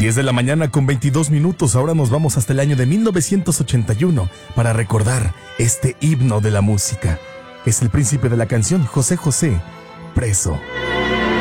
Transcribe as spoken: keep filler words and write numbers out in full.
diez de la mañana con veintidós minutos. Ahora nos vamos hasta el año de mil novecientos ochenta y uno para recordar este himno de la música. Es el príncipe de la canción, José José, Preso.